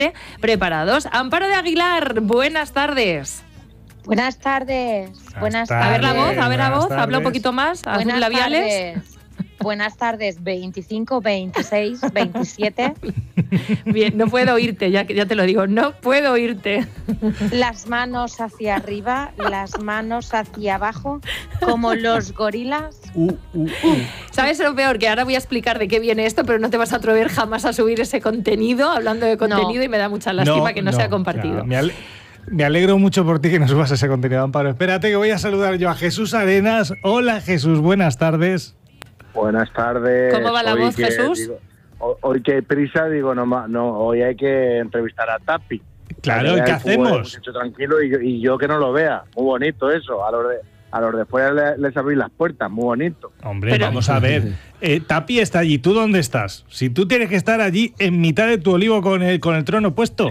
preparados. Amparo de Aguilar, buenas tardes. Buenas tardes. Buenas tardes. A ver la voz, habla un poquito más, haz sus labiales. Buenas tardes, 25, 26, 27. Bien, no puedo oírte, ya te lo digo, no puedo oírte. Las manos hacia arriba, las manos hacia abajo, como los gorilas. ¿Sabes lo peor? Que ahora voy a explicar de qué viene esto, pero no te vas a atrever jamás a subir ese contenido, hablando de contenido, y me da mucha lástima que no sea compartido. Claro, me alegro mucho por ti que nos subas ese contenido, Amparo. Espérate que voy a saludar yo a Jesús Arenas. Hola, Jesús, buenas tardes. Buenas tardes. ¿Cómo va la voz, Jesús? Hoy que hay prisa, hoy hay que entrevistar a Tapi. Claro, ¿y qué hacemos? Tranquilo y yo que no lo vea. Muy bonito eso. A los de fuera les abrí las puertas, muy bonito. Hombre, vamos a ver. Tapi está allí, ¿tú dónde estás? Si tú tienes que estar allí en mitad de tu olivo con el trono puesto.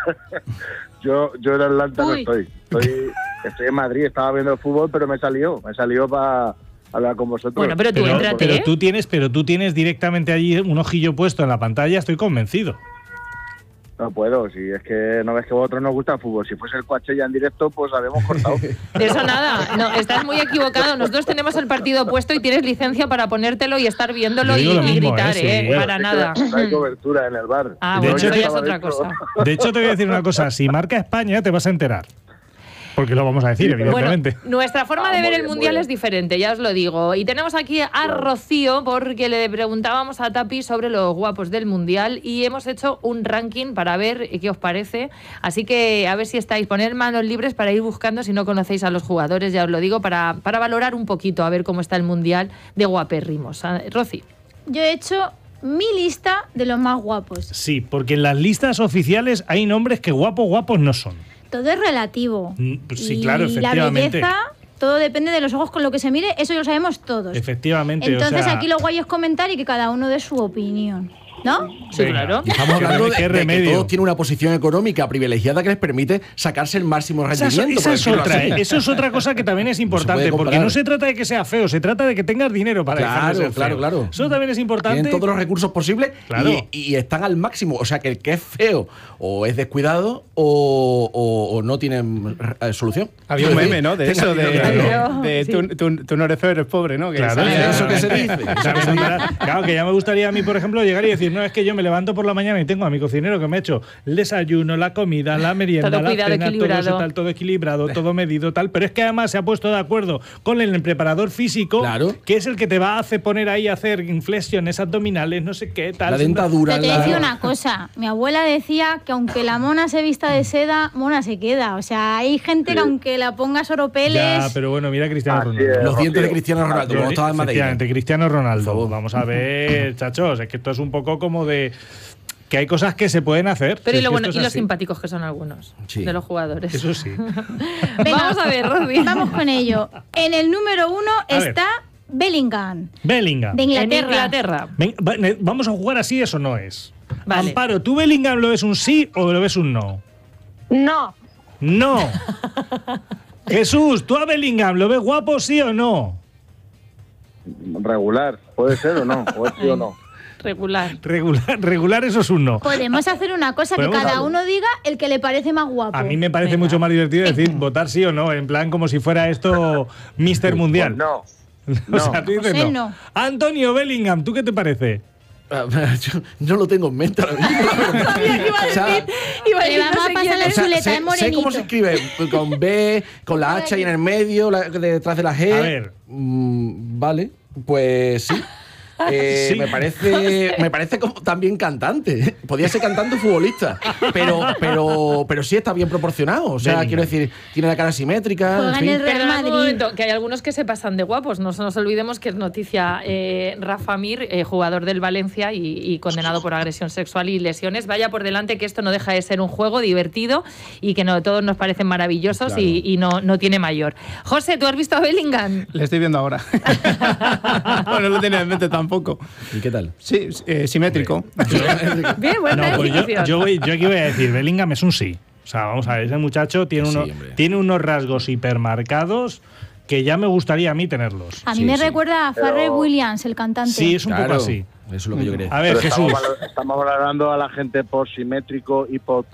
Yo en Atlanta no estoy. Estoy en Madrid, estaba viendo el fútbol, pero me salió para hablar con vosotros. Bueno, pero tú éntrate, pero tú tienes directamente allí un ojillo puesto en la pantalla, estoy convencido. No puedo, si es que no ves que a vosotros nos gusta el fútbol. Si fuese el Coachella en directo, pues habíamos cortado. De eso nada, no, estás muy equivocado. Nosotros tenemos el partido puesto y tienes licencia para ponértelo y estar viéndolo y gritar, sí. Para nada. No hay cobertura en el bar. De hecho, ya es otra cosa. De hecho, te voy a decir una cosa. Si marca España, te vas a enterar. Porque lo vamos a decir, evidentemente. Bueno, nuestra forma de ver el Mundial es diferente, ya os lo digo. Y tenemos aquí a Rocío, porque le preguntábamos a Tapi sobre los guapos del Mundial y hemos hecho un ranking para ver qué os parece. Así que a ver si estáis, poner manos libres para ir buscando, si no conocéis a los jugadores, ya os lo digo, para valorar un poquito, a ver cómo está el Mundial de guapérrimos. Rocío. Yo he hecho mi lista de los más guapos. Sí, porque en las listas oficiales hay nombres que guapos no son. Todo es relativo. Sí, claro, efectivamente. Y la belleza, todo depende de los ojos con lo que se mire, eso lo sabemos todos. Efectivamente. Entonces aquí lo guay es comentar y que cada uno dé su opinión, ¿no? Sí, claro. Estamos hablando de que todos tienen una posición económica privilegiada que les permite sacarse el máximo rendimiento. Eso es otra cosa que también es importante, porque no se trata de que sea feo, se trata de que tengas dinero para dejar de ser feo. Claro. Eso también es importante. Tienen todos los recursos posibles y están al máximo. O sea, que el que es feo o es descuidado o no tienen solución. Había un meme, ¿no? De eso, tú no eres feo, eres pobre, ¿no? Claro, eso que se dice. Claro, que ya me gustaría a mí, por ejemplo, llegar y decir, no, es que yo me levanto por la mañana y tengo a mi cocinero que me ha hecho el desayuno, la comida, la merienda, la cena, todo equilibrado, todo medido, tal. Pero es que además se ha puesto de acuerdo con el preparador físico, que es el que te va a poner ahí a hacer inflexiones abdominales, no sé qué, tal. La dentadura. Te voy a decir una cosa. Mi abuela decía que aunque la mona se vista de seda, mona se queda. O sea, hay gente que aunque la pongas oropeles... Ya, pero bueno, mira a Cristiano Ronaldo. Los dientes de Cristiano Ronaldo, como estaba en Madrid. Efectivamente, Cristiano Ronaldo. Vamos a ver, chachos, es que esto es un poco como de... que hay cosas que se pueden hacer. Pero y los simpáticos que son algunos de los jugadores. Eso sí. Venga, vamos a ver, Rodi. Vamos con ello. En el número 1 está Bellingham. Bellingham. De Inglaterra. Vamos a jugar así, eso no es. Vale. Amparo, ¿tú Bellingham lo ves un sí o lo ves un no? No. No. Jesús, ¿tú a Bellingham lo ves guapo, sí o no? Regular, puede ser o no, o es sí o no. Regular, eso es un no. Podemos hacer una cosa, que cada uno diga el que le parece más guapo. A mí me parece mucho más divertido decir votar sí o no, en plan como si fuera esto Mr. Mundial. No. O sea, tú dices no. Antonio Bellingham, ¿tú qué te parece? Yo no lo tengo en mente ahora mismo. Le vamos a pasar la chuleta, es morenito. Sé cómo se escribe, con B, con la H ahí en el medio, detrás de la G. A ver. Vale, pues sí. Me parece como también cantante. Podría ser cantante o futbolista, pero sí está bien proporcionado. O sea, quiero decir, tiene la cara simétrica. Juega en el Real Madrid. Un momento, que hay algunos que se pasan de guapos. No nos olvidemos que es noticia Rafa Mir, jugador del Valencia y condenado por agresión sexual y lesiones. Vaya por delante que esto no deja de ser un juego divertido y que todos nos parecen maravillosos y no tiene mayor. José, ¿tú has visto a Bellingham? Le estoy viendo ahora. No lo tenía en mente tampoco. ¿Y qué tal? Sí, simétrico. Bien, buena definición. Yo aquí voy a decir, Bellingham es un sí. O sea, vamos a ver, ese muchacho tiene unos rasgos hipermarcados que ya me gustaría a mí tenerlos. A mí me recuerda a Pharrell Williams, el cantante. Sí, es un poco así. Eso es lo que yo quería decir. A ver, Pero Jesús. estamos valorando a la gente por simétrico y por